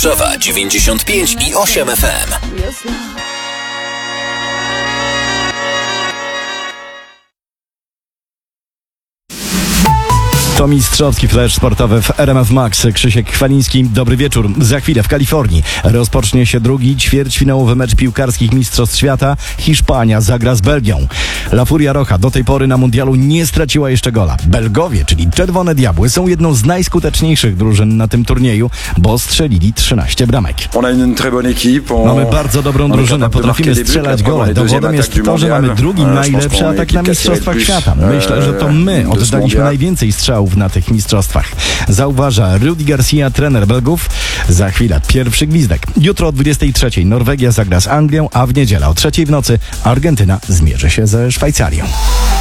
Warszawa 95,8 FM. To mistrzowski flash sportowy w RMF Max. Krzysiek Chwaliński, dobry wieczór. Za chwilę w Kalifornii rozpocznie się drugi ćwierćfinałowy mecz piłkarskich Mistrzostw Świata. Hiszpania zagra z Belgią. La Furia Roja do tej pory na mundialu nie straciła jeszcze gola. Belgowie, czyli Czerwone Diabły, są jedną z najskuteczniejszych drużyn na tym turnieju, bo strzelili 13 bramek. Mamy bardzo dobrą drużynę, potrafimy strzelać gole. Dowodem jest to, że mamy drugi najlepszy atak na Mistrzostwach Świata. Myślę, że to my oddaliśmy najwięcej strzałów na tych mistrzostwach. Zauważa Rudi Garcia, trener Belgów. Za chwilę pierwszy gwizdek. Jutro o 23:00 Norwegia zagra z Anglią, a w niedzielę o 3:00 w nocy Argentyna zmierzy się ze Szwajcarią.